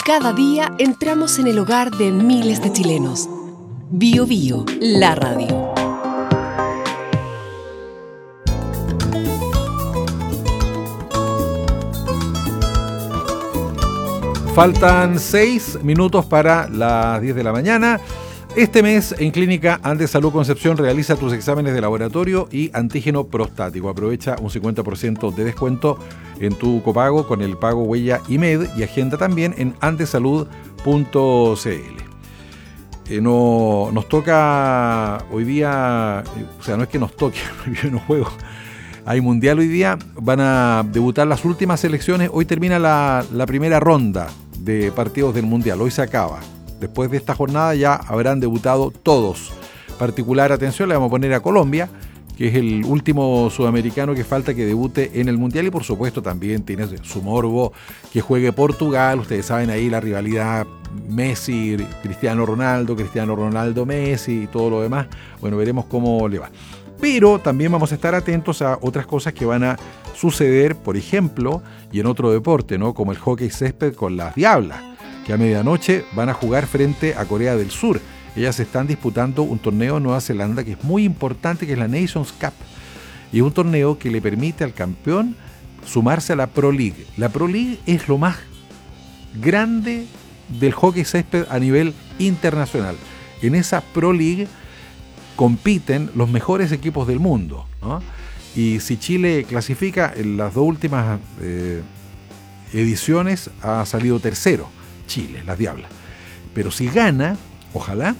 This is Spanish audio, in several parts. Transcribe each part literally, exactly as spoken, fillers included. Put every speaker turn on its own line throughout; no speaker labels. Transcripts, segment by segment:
Cada día entramos en el hogar de miles de chilenos. Bio Bio, la radio.
Faltan seis minutos para las diez de la mañana. Este mes en Clínica Andes Salud Concepción realiza tus exámenes de laboratorio y antígeno prostático. Aprovecha un cincuenta por ciento de descuento en tu copago con el pago Huella I M E D y agenda también en andesalud punto c l. Eh, no, nos toca hoy día, o sea, no es que nos toque, yo no juego. Hay mundial hoy día, van a debutar las últimas selecciones. Hoy termina la, la primera ronda de partidos del mundial, hoy se acaba. Después de esta jornada ya habrán debutado todos. Particular atención le vamos a poner a Colombia, que es el último sudamericano que falta que debute en el mundial, y por supuesto también tiene su morbo que juegue Portugal. Ustedes saben ahí la rivalidad Messi, Cristiano Ronaldo, Cristiano Ronaldo Messi y todo lo demás. Bueno, veremos cómo le va. Pero también vamos a estar atentos a otras cosas que van a suceder, por ejemplo, y en otro deporte, ¿no? Como el hockey césped con las Diablas, que a medianoche van a jugar frente a Corea del Sur. Ellas están disputando un torneo en Nueva Zelanda que es muy importante, que es la Nations Cup. Y es un torneo que le permite al campeón sumarse a la Pro League. La Pro League es lo más grande del hockey césped a nivel internacional. En esa Pro League compiten los mejores equipos del mundo, ¿no? Y si Chile clasifica, en las dos últimas eh, ediciones ha salido tercero Chile, las Diablas. Pero si gana, ojalá,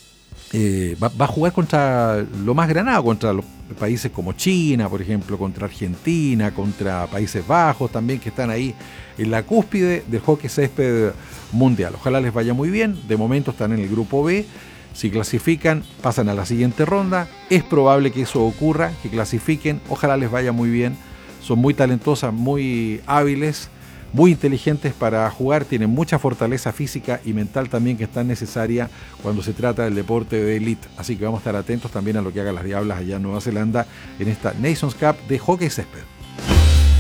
eh, va, va a jugar contra lo más granado, contra los países como China, por ejemplo, contra Argentina, contra Países Bajos también, que están ahí en la cúspide del hockey césped mundial. Ojalá les vaya muy bien. De momento están en el grupo B. Si clasifican, pasan a la siguiente ronda. Es probable que eso ocurra, que clasifiquen. Ojalá les vaya muy bien. Son muy talentosas, muy hábiles, muy inteligentes para jugar. Tienen mucha fortaleza física y mental también, que es tan necesaria cuando se trata del deporte de élite. Así que vamos a estar atentos también a lo que hagan las Diablas allá en Nueva Zelanda en esta Nations Cup de hockey césped.